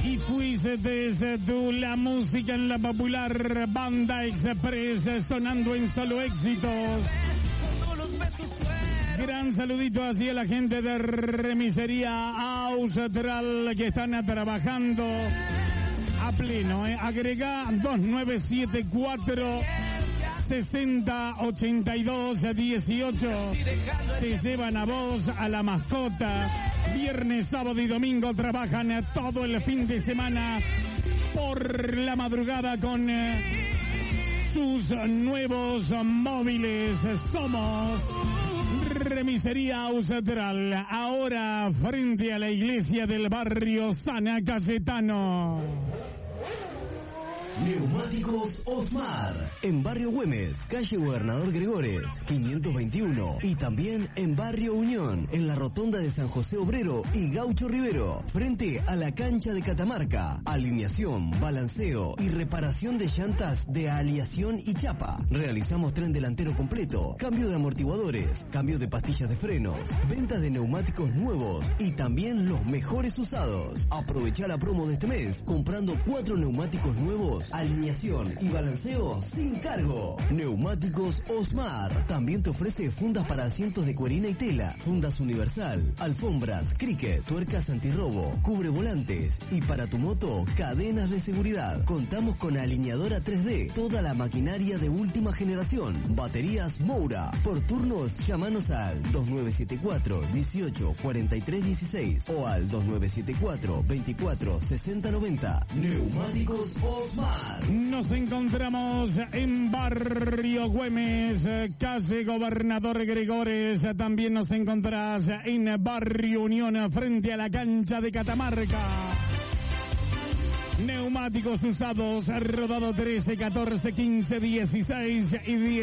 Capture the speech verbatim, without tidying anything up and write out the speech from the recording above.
Y fuiste desde tú, la música en la popular Banda Express, sonando en solo éxitos. Gran saludito hacia la gente de Remisería Austral que están trabajando a pleno. ¿eh? Agrega dos nueve siete cuatro sesenta ochenta y dos dieciocho. Te llevan a vos, a la mascota. Viernes, sábado y domingo trabajan todo el fin de semana por la madrugada con eh, sus nuevos móviles. Somos Remisería Austral, ahora frente a la iglesia del barrio San Cayetano. Neumáticos Osmar, en Barrio Güemes, calle Gobernador Gregores, quinientos veintiuno, y también en Barrio Unión, en la rotonda de San José Obrero y Gaucho Rivero, frente a la cancha de Catamarca. Alineación, balanceo y reparación de llantas de aleación y chapa. Realizamos tren delantero completo, cambio de amortiguadores, cambio de pastillas de frenos, venta de neumáticos nuevos y también los mejores usados. Aprovecha la promo de este mes, comprando cuatro neumáticos nuevos, alineación y balanceo sin cargo. Neumáticos Osmar también te ofrece fundas para asientos de cuerina y tela, fundas universal, alfombras, cricket, tuercas antirrobo, cubre volantes y para tu moto, cadenas de seguridad. Contamos con alineadora tres D, toda la maquinaria de última generación, baterías Moura. Por turnos, llámanos al dos nueve siete cuatro dieciocho cuarenta y tres dieciséis o al dos nueve siete cuatro veinticuatro sesenta noventa. Neumáticos Osmar. Nos encontramos en Barrio Güemes, calle Gobernador Gregores. También nos encontrarás en Barrio Unión, frente a la cancha de Catamarca. Neumáticos usados, rodado trece, catorce, quince, dieciséis y diez.